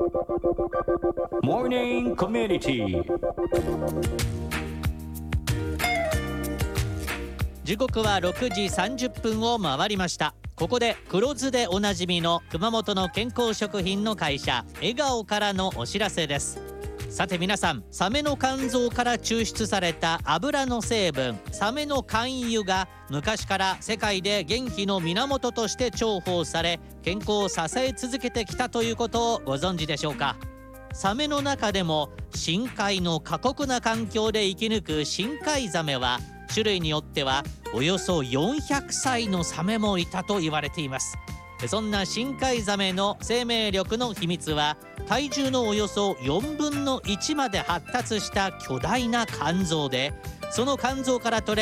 Morning Community。 時刻は6時30分を回りました。ここで黒酢でおなじみの熊本の健康食品の会社笑顔からのお知らせです。さて皆さん、サメの肝臓から抽出された油の成分サメの肝油が昔から世界で元気の源として重宝され、健康を支え続けてきたということをご存知でしょうか。サメの中でも深海の過酷な環境で生き抜く深海ザメは種類によってはおよそ400歳のサメもいたと言われています。そんな深海ザメの生命力の秘密は体重のおよそ4分の1まで発達した巨大な肝臓で、その肝臓から取れ